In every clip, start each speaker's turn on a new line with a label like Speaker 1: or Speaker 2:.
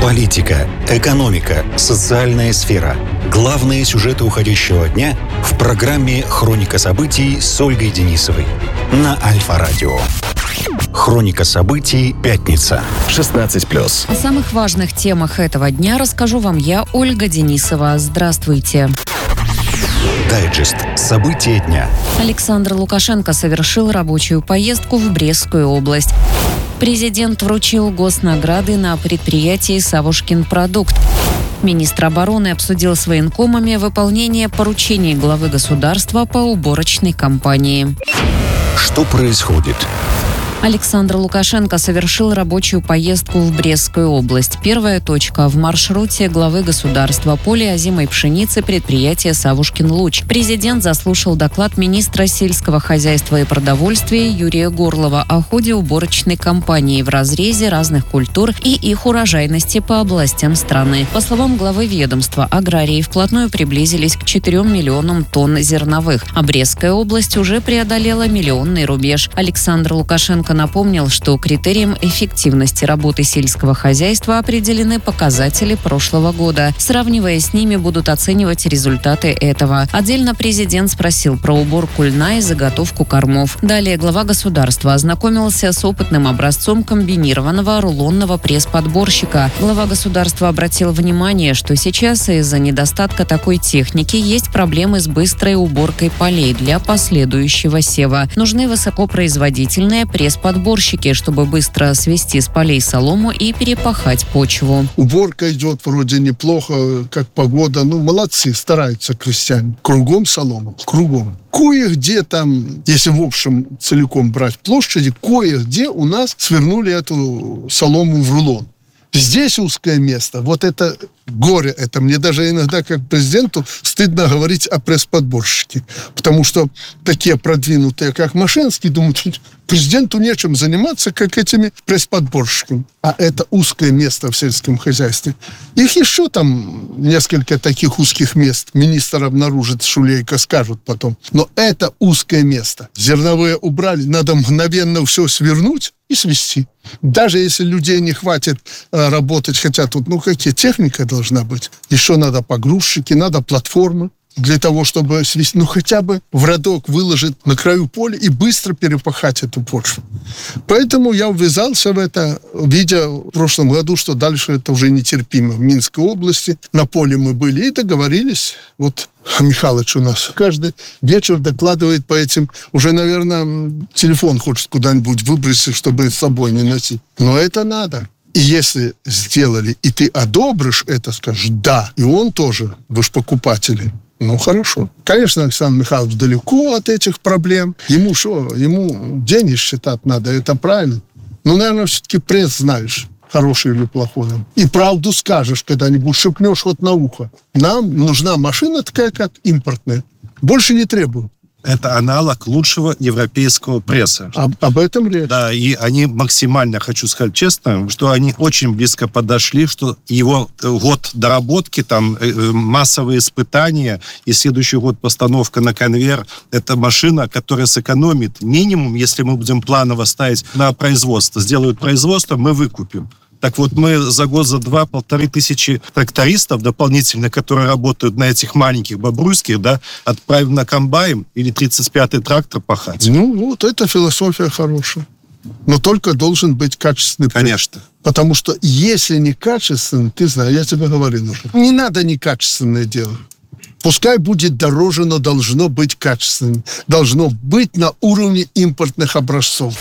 Speaker 1: Политика, экономика, социальная сфера. Главные сюжеты уходящего дня в программе «Хроника событий» с Ольгой Денисовой на Альфа-радио. Хроника событий. Пятница. 16+.
Speaker 2: О самых важных темах этого дня расскажу вам я, Ольга Денисова. Здравствуйте.
Speaker 1: Дайджест. События дня.
Speaker 2: Александр Лукашенко совершил рабочую поездку в Брестскую область. Президент вручил госнаграды на предприятии «Савушкин продукт». Министр обороны обсудил с военкомами выполнение поручений главы государства по уборочной кампании.
Speaker 1: Что происходит?
Speaker 2: Александр Лукашенко совершил рабочую поездку в Брестскую область. Первая точка в маршруте главы государства – поле озимой пшеницы предприятия «Савушкин Луч». Президент заслушал доклад министра сельского хозяйства и продовольствия Юрия Горлова о ходе уборочной кампании в разрезе разных культур и их урожайности по областям страны. По словам главы ведомства, аграрии вплотную приблизились к 4 миллионам тонн зерновых, а Брестская область уже преодолела миллионный рубеж. Александр Лукашенко напомнил, что критерием эффективности работы сельского хозяйства определены показатели прошлого года. Сравнивая с ними, будут оценивать результаты этого. Отдельно президент спросил про уборку льна и заготовку кормов. Далее глава государства ознакомился с опытным образцом комбинированного рулонного пресс-подборщика. Глава государства обратил внимание, что сейчас из-за недостатка такой техники есть проблемы с быстрой уборкой полей для последующего сева. Нужны высокопроизводительные пресс-подборщики, чтобы быстро свести с полей солому и перепахать почву.
Speaker 3: Уборка идет вроде неплохо, как погода. Молодцы, стараются крестьяне. Кругом солома, кругом. Кое-где там, если в общем целиком брать площади, кое-где у нас свернули эту солому в рулон. Здесь узкое место. Вот это горе. Это мне даже иногда, как президенту, стыдно говорить о пресс-подборщике. Потому что такие продвинутые, как Машинский, думают, президенту нечем заниматься, как этими пресс-подборщиками. А это узкое место в сельском хозяйстве. Их еще там несколько таких узких мест. Министр обнаружит, Шулейко скажут потом. Но это узкое место. Зерновые убрали, надо мгновенно все свернуть и свести. Даже если людей не хватит работать, хотя тут, какие техника должна быть. Еще надо погрузчики, надо платформы для того, чтобы свести, хотя бы в рядок выложить на краю поля и быстро перепахать эту почву. Поэтому я ввязался в это, видя в прошлом году, что дальше это уже нетерпимо. В Минской области на поле мы были и договорились. Вот Михалыч у нас каждый вечер докладывает по этим. Уже, наверное, телефон хочет куда-нибудь выбросить, чтобы с собой не носить. Но это надо. И если сделали, и ты одобришь это, скажешь «да», и он тоже, вы же покупатели. Хорошо. Конечно, Александр Михайлович далеко от этих проблем. Ему деньги считать надо, это правильно. Наверное, все-таки пресс знаешь, хороший или плохой. И правду скажешь когда-нибудь, шепнешь на ухо. Нам нужна машина такая, как импортная. Больше не требую.
Speaker 4: Это аналог лучшего европейского пресса.
Speaker 3: Об этом речь.
Speaker 4: Да, и они максимально, хочу сказать честно, что они очень близко подошли, что его год доработки, там массовые испытания, и следующий год постановка на конвейер, это машина, которая сэкономит минимум, если мы будем планово ставить на производство. Сделают производство, мы выкупим. Так вот, мы за год, за 1500 трактористов дополнительно, которые работают на этих маленьких бобруйских, отправим на комбайн или 35-й трактор пахать.
Speaker 3: Это философия хорошая. Но только должен быть качественный пресс.
Speaker 4: Конечно.
Speaker 3: Потому что если не качественный, ты знаешь, я тебе говорил уже, не надо некачественное дело. Пускай будет дороже, но должно быть качественным. Должно быть на уровне импортных образцов.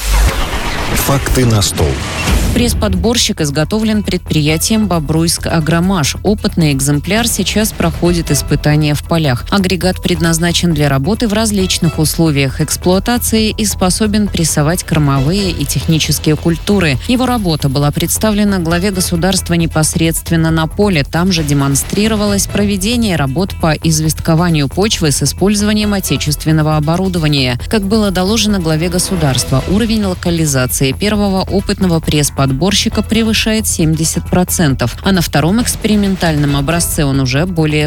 Speaker 1: Факты на стол.
Speaker 2: Пресс-подборщик изготовлен предприятием «Бобруйск Агромаш». Опытный экземпляр сейчас проходит испытания в полях. Агрегат предназначен для работы в различных условиях эксплуатации и способен прессовать кормовые и технические культуры. Его работа была представлена главе государства непосредственно на поле. Там же демонстрировалось проведение работ по известкованию почвы с использованием отечественного оборудования. Как было доложено главе государства, уровень локализации первого опытного пресс-подборщика пресс-подборщика превышает 70%, а на втором экспериментальном образце он уже более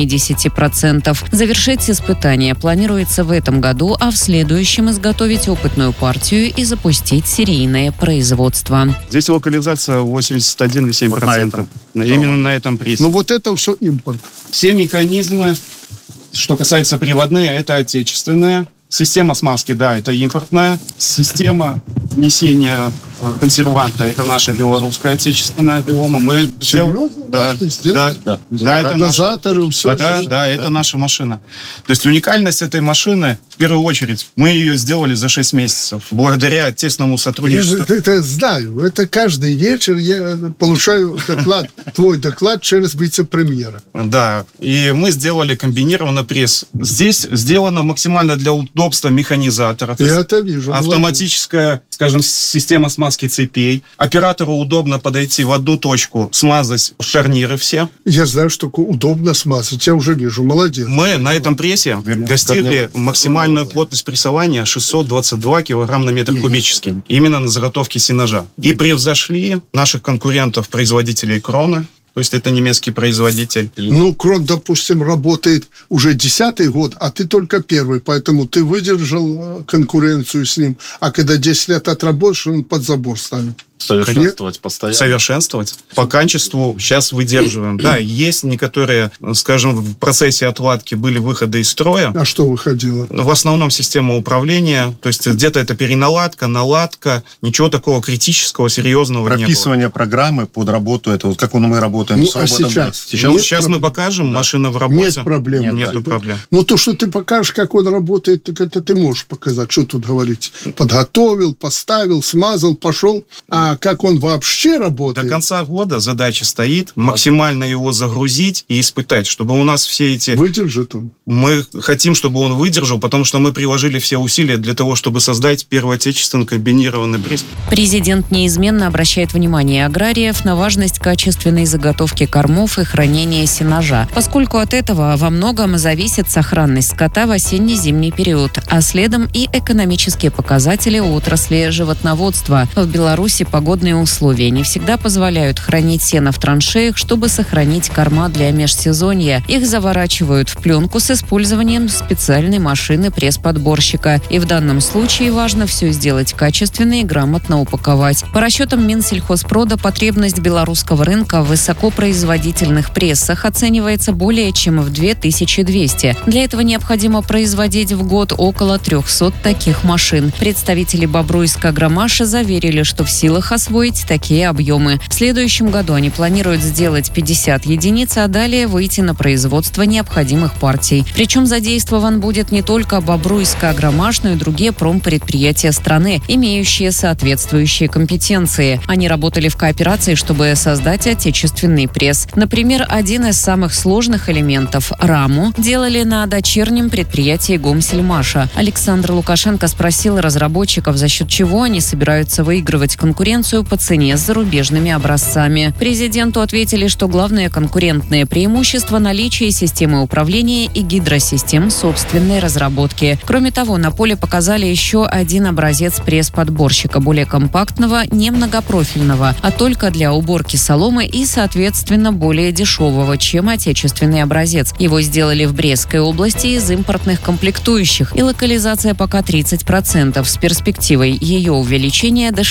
Speaker 2: 80%. Завершить испытания планируется в этом году, а в следующем изготовить опытную партию и запустить серийное производство.
Speaker 5: Здесь локализация 81,7%. Именно на этом прессе.
Speaker 3: Ну вот это все импорт.
Speaker 5: Все механизмы, что касается приводные, это отечественные. Система смазки, да, это импортная. Система внесения консерванта, это наша белорусская отечественная биома. Мы
Speaker 3: Серьезно?
Speaker 5: Да, это
Speaker 3: дозаторы, все.
Speaker 5: Да, это наша машина. То есть уникальность этой машины, в первую очередь, мы ее сделали за 6 месяцев, благодаря тесному сотрудничеству.
Speaker 3: Я это знаю. Это каждый вечер я получаю твой доклад через вице-премьера.
Speaker 5: Да, и мы сделали комбинированный пресс. Здесь сделано максимально для удобства механизатора.
Speaker 3: Я это вижу.
Speaker 5: Автоматическая, скажем, система смазки цепей. Оператору удобно подойти в одну точку, смазать шарниры все.
Speaker 3: Я знаю, что удобно смазать. Я уже вижу. Молодец.
Speaker 5: Мы на этом прессе достигли максимальную плотность прессования 622 килограмм на метр кубический. Именно на заготовке сенажа. И превзошли наших конкурентов-производителей Кроны. То есть это немецкий производитель.
Speaker 3: Ну, Крон, допустим, работает уже 10-й год, а ты только первый, поэтому ты выдержал конкуренцию с ним. А когда 10 лет отработаешь, он под забор станет.
Speaker 6: Совершенствовать постоянно.
Speaker 5: Совершенствовать. По качеству сейчас выдерживаем. Да, есть некоторые, скажем, в процессе отладки были выходы из строя.
Speaker 3: А что выходило?
Speaker 5: В основном система управления. То есть где-то это переналадка, наладка. Ничего такого критического, серьезного не было.
Speaker 6: Прописывание программы под работу. Это вот как мы работаем.
Speaker 3: Ну, а сейчас?
Speaker 5: Сейчас мы покажем, машина в работе.
Speaker 3: Нет проблем.
Speaker 5: Нету проблем.
Speaker 3: Но то, что ты покажешь, как он работает, так это ты можешь показать. Что тут говорить? Подготовил, поставил, смазал, пошел. А как он вообще работает?
Speaker 5: До конца года задача стоит максимально его загрузить и испытать, чтобы у нас все эти...
Speaker 3: Выдержит он?
Speaker 5: Мы хотим, чтобы он выдержал, потому что мы приложили все усилия для того, чтобы создать первый отечественный комбинированный пресс.
Speaker 2: Президент неизменно обращает внимание аграриев на важность качественной заготовки кормов и хранения сенажа, поскольку от этого во многом зависит сохранность скота в осенне-зимний период, а следом и экономические показатели отрасли животноводства. В Беларуси погодные условия не всегда позволяют хранить сено в траншеях, чтобы сохранить корма для межсезонья. Их заворачивают в пленку с использованием специальной машины пресс-подборщика. И в данном случае важно все сделать качественно и грамотно упаковать. По расчетам Минсельхозпрода, потребность белорусского рынка в высокопроизводительных прессах оценивается более чем в 2200. Для этого необходимо производить в год около 300 таких машин. Представители Бобруйска Агромаша заверили, что в силах освоить такие объемы. В следующем году они планируют сделать 50 единиц, а далее выйти на производство необходимых партий. Причем задействован будет не только Бобруйска Агромаш, но и другие промпредприятия страны, имеющие соответствующие компетенции. Они работали в кооперации, чтобы создать отечественный пресс. Например, один из самых сложных элементов – раму – делали на дочернем предприятии Гомсельмаша. Александр Лукашенко спросил разработчиков, за счет чего они собираются выигрывать конкуренцию по цене с зарубежными образцами. Президенту ответили, что главное конкурентное преимущество – наличие системы управления и гидросистем собственной разработки. Кроме того, на поле показали еще один образец пресс-подборщика, более компактного, не многопрофильного, а только для уборки соломы и, соответственно, более дешевого, чем отечественный образец. Его сделали в Брестской области из импортных комплектующих, и локализация пока 30%, с перспективой ее увеличения до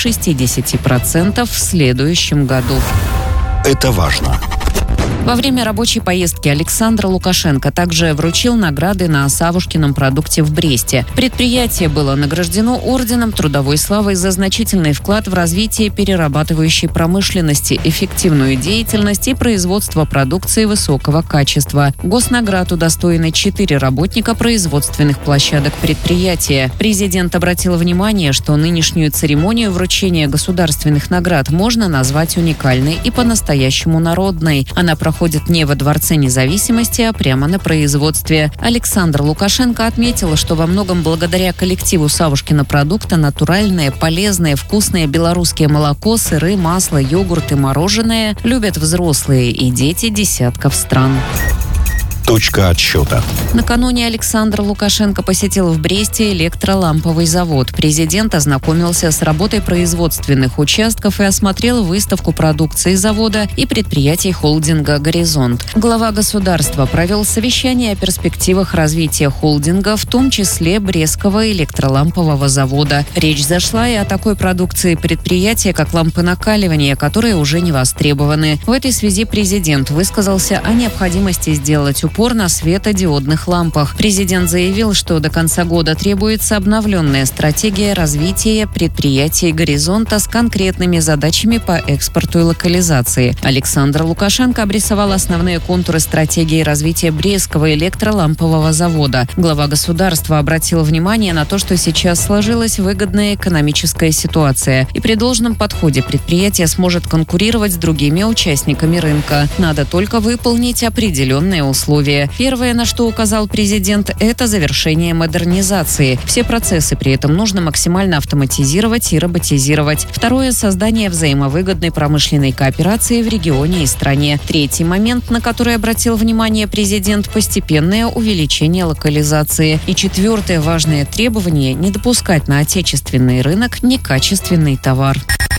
Speaker 2: 60% в следующем году.
Speaker 1: Это важно.
Speaker 2: Во время рабочей поездки Александр Лукашенко также вручил награды на Савушкином продукте в Бресте. Предприятие было награждено орденом Трудовой славы за значительный вклад в развитие перерабатывающей промышленности, эффективную деятельность и производство продукции высокого качества. Госнаград удостоены 4 работника производственных площадок предприятия. Президент обратил внимание, что нынешнюю церемонию вручения государственных наград можно назвать уникальной и по-настоящему народной. Она проходит не во Дворце независимости, а прямо на производстве. Александр Лукашенко отметил, что во многом благодаря коллективу Савушкина продукта натуральное, полезное, вкусное белорусское молоко, сыры, масло, йогурт и мороженое любят взрослые и дети десятков стран.
Speaker 1: Точка отсчета.
Speaker 2: Накануне Александр Лукашенко посетил в Бресте электроламповый завод. Президент ознакомился с работой производственных участков и осмотрел выставку продукции завода и предприятий холдинга «Горизонт». Глава государства провел совещание о перспективах развития холдинга, в том числе Брестского электролампового завода. Речь зашла и о такой продукции предприятия, как лампы накаливания, которые уже не востребованы. В этой связи президент высказался о необходимости сделать упор на светодиодных лампах. Президент заявил, что до конца года требуется обновленная стратегия развития предприятий «Горизонта» с конкретными задачами по экспорту и локализации. Александр Лукашенко обрисовал основные контуры стратегии развития Брестского электролампового завода. Глава государства обратил внимание на то, что сейчас сложилась выгодная экономическая ситуация, и при должном подходе предприятие сможет конкурировать с другими участниками рынка. Надо только выполнить определенные условия. Первое, на что указал президент, это завершение модернизации. Все процессы при этом нужно максимально автоматизировать и роботизировать. Второе – создание взаимовыгодной промышленной кооперации в регионе и стране. Третий момент, на который обратил внимание президент – постепенное увеличение локализации. И четвертое важное требование – не допускать на отечественный рынок некачественный товар.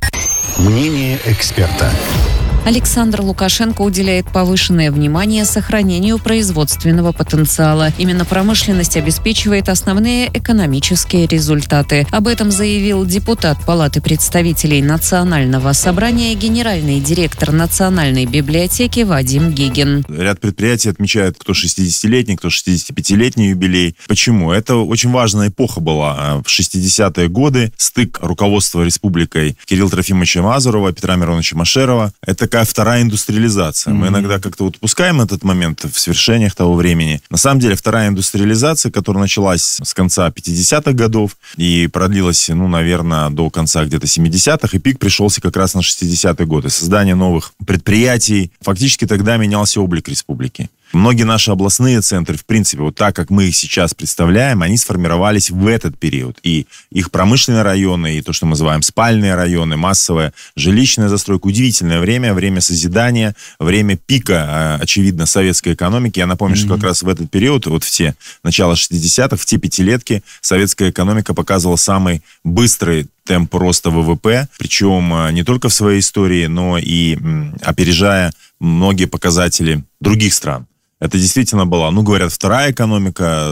Speaker 1: Мнение эксперта.
Speaker 2: Александр Лукашенко уделяет повышенное внимание сохранению производственного потенциала. Именно промышленность обеспечивает основные экономические результаты. Об этом заявил депутат Палаты представителей Национального собрания, генеральный директор Национальной библиотеки Вадим Гигин.
Speaker 7: Ряд предприятий отмечают кто 60-летний, кто 65-летний юбилей. Почему? Это очень важная эпоха была. В 60-е годы стык руководства республикой Кирилла Трофимовича Мазурова, Петра Мироновича Машерова. Это такая вторая индустриализация. Мы иногда как-то вот упускаем этот момент в свершениях того времени. На самом деле вторая индустриализация, которая началась с конца 50-х годов и продлилась, наверное, до конца где-то 70-х, и пик пришелся как раз на 60-е годы. Создание новых предприятий. Фактически тогда менялся облик республики. Многие наши областные центры, в принципе, вот так, как мы их сейчас представляем, они сформировались в этот период. И их промышленные районы, и то, что мы называем спальные районы, массовая жилищная застройка. Удивительное время созидания, время пика, очевидно, советской экономики. Я напомню, что как раз в этот период, вот в те начало 60-х, в те пятилетки, советская экономика показывала самый быстрый темп роста ВВП, причем не только в своей истории, но и опережая многие показатели других стран. Это действительно была, говорят, вторая экономика.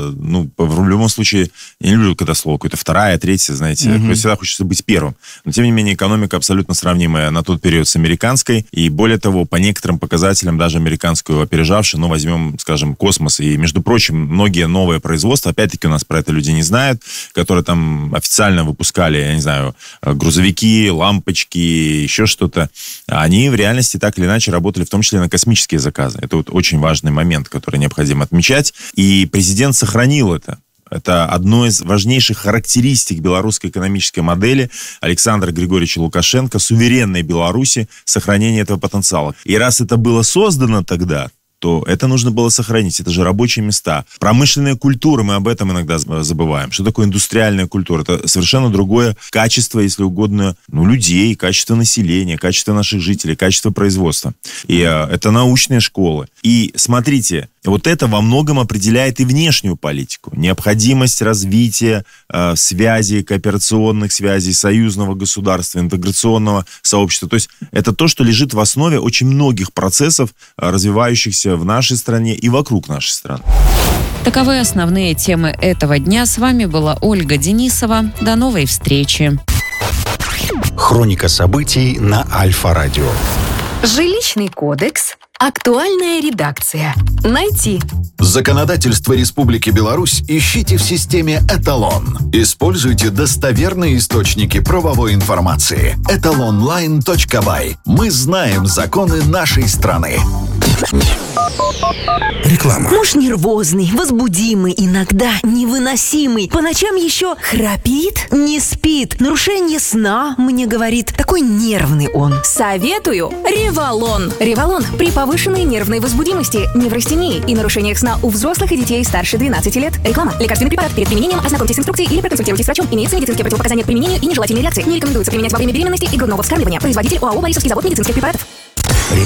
Speaker 7: В любом случае, я не люблю когда слово какое-то вторая, третья, знаете. Всегда хочется быть первым. Но, тем не менее, экономика абсолютно сравнимая на тот период с американской. И, более того, по некоторым показателям, даже американскую опережавшей, возьмем, скажем, космос. И, между прочим, многие новые производства, опять-таки, у нас про это люди не знают, которые там официально выпускали, я не знаю, грузовики, лампочки, еще что-то. Они в реальности так или иначе работали в том числе на космические заказы. Это вот очень важный момент, который необходимо отмечать. И президент сохранил это. Это одно из важнейших характеристик белорусской экономической модели Александра Григорьевича Лукашенко, суверенной Беларуси, сохранение этого потенциала. И раз это было создано тогда, то это нужно было сохранить. Это же рабочие места. Промышленная культура, мы об этом иногда забываем. Что такое индустриальная культура? Это совершенно другое качество, если угодно, людей, качество населения, качество наших жителей, качество производства. И это научные школы. И смотрите, вот это во многом определяет и внешнюю политику. Необходимость развития связей, кооперационных связей, союзного государства, интеграционного сообщества. То есть это то, что лежит в основе очень многих процессов, развивающихся в нашей стране и вокруг нашей страны.
Speaker 2: Таковы основные темы этого дня. С вами была Ольга Денисова. До новой встречи.
Speaker 1: Хроника событий на Альфа-радио.
Speaker 8: Жилищный кодекс. Актуальная редакция. Найти.
Speaker 9: Законодательство Республики Беларусь ищите в системе «Эталон». Используйте достоверные источники правовой информации. etalonline.by. Мы знаем законы нашей страны.
Speaker 1: Реклама.
Speaker 8: Муж нервозный, возбудимый, иногда невыносимый. По ночам еще храпит, не спит. Нарушение сна, мне говорит. Такой нервный он.
Speaker 10: Советую Ревалон. Ревалон при повышенной нервной возбудимости, неврастении и нарушениях сна у взрослых и детей старше 12 лет. Реклама. Лекарственный препарат. Перед применением ознакомьтесь с инструкцией или проконсультируйтесь с врачом. Имеются медицинские противопоказания к применению и нежелательные реакции. Не рекомендуется применять во время беременности и грудного вскармливания. Производитель ОАО «Борисовский завод медицинских препаратов».